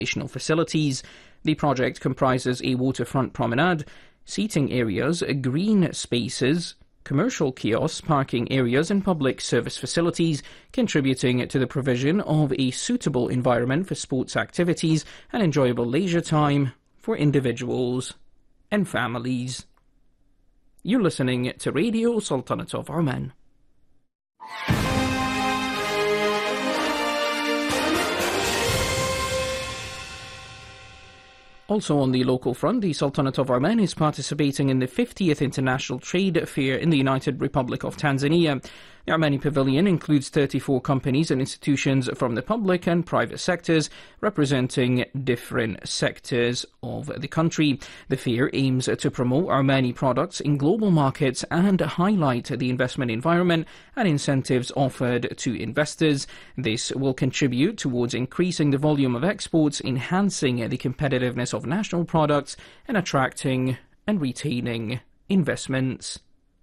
recreational facilities. The project comprises a waterfront promenade, seating areas, green spaces, commercial kiosks, parking areas and public service facilities, contributing to the provision of a suitable environment for sports activities and enjoyable leisure time for individuals and families. You're listening to Radio Sultanate of Oman. Also on the local front, the Sultanate of Oman is participating in the 50th International Trade Fair in the United Republic of Tanzania. The Omani Pavilion includes 34 companies and institutions from the public and private sectors, representing different sectors of the country. The fair aims to promote Omani products in global markets and highlight the investment environment and incentives offered to investors. This will contribute towards increasing the volume of exports, enhancing the competitiveness of national products, and attracting and retaining investments.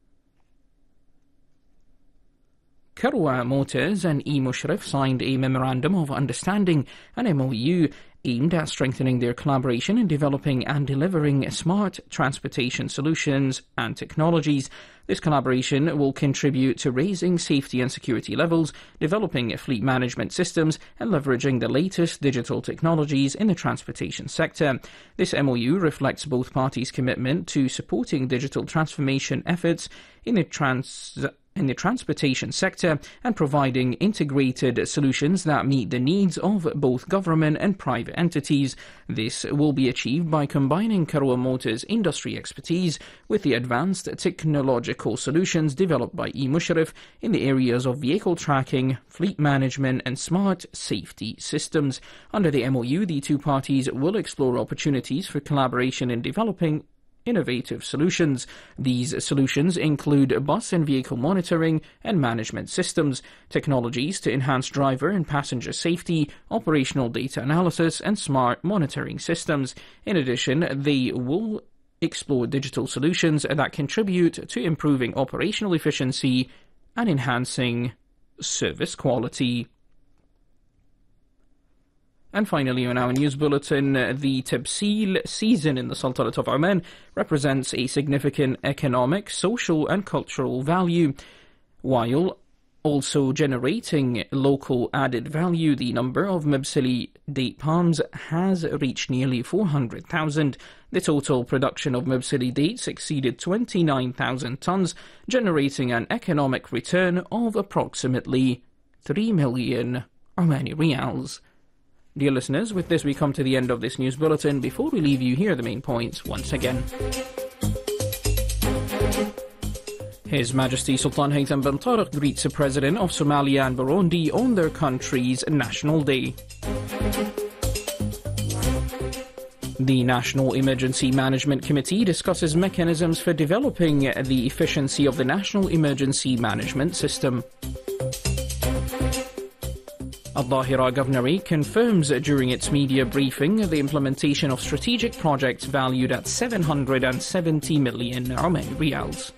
Karwa Motors and eMushrif signed a Memorandum of Understanding, an MOU, aimed at strengthening their collaboration in developing and delivering smart transportation solutions and technologies. This collaboration will contribute to raising safety and security levels, developing fleet management systems, and leveraging the latest digital technologies in the transportation sector. This MOU reflects both parties' commitment to supporting digital transformation efforts in the transportation sector and providing integrated solutions that meet the needs of both government and private entities. This will be achieved by combining Karwa Motors' industry expertise with the advanced technological solutions developed by eMushrif in the areas of vehicle tracking, fleet management and smart safety systems. Under the MOU, the two parties will explore opportunities for collaboration in developing innovative solutions. These solutions include bus and vehicle monitoring and management systems, technologies to enhance driver and passenger safety, operational data analysis, and smart monitoring systems. In addition, they will explore digital solutions that contribute to improving operational efficiency and enhancing service quality. And finally, on our news bulletin, the Tabsil season in the Sultanate of Oman represents a significant economic, social and cultural value, while also generating local added value. The number of Mabsili date palms has reached nearly 400,000. The total production of Mabsili dates exceeded 29,000 tons, generating an economic return of approximately 3 million Omani riyals. Dear listeners, with this we come to the end of this news bulletin. Before we leave you, here are the main points once again. His Majesty Sultan Haytham bin Tariq greets the President of Somalia and Burundi on their country's National Day. The National Emergency Management Committee discusses mechanisms for developing the efficiency of the National Emergency Management System. Al-Dhahira Governorate confirms during its media briefing the implementation of strategic projects valued at 770 million Omani riyals.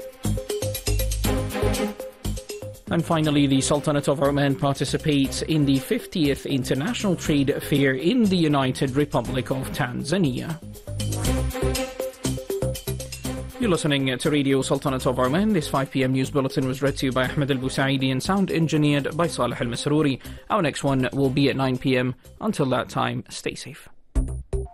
And finally, the Sultanate of Oman participates in the 50th International Trade Fair in the United Republic of Tanzania. You're listening to Radio Sultanate of Oman. This 5 p.m. news bulletin was read to you by Ahmed Al-Busaidi and sound engineered by Saleh Al-Masrouri. Our next one will be at 9 p.m. Until that time, stay safe.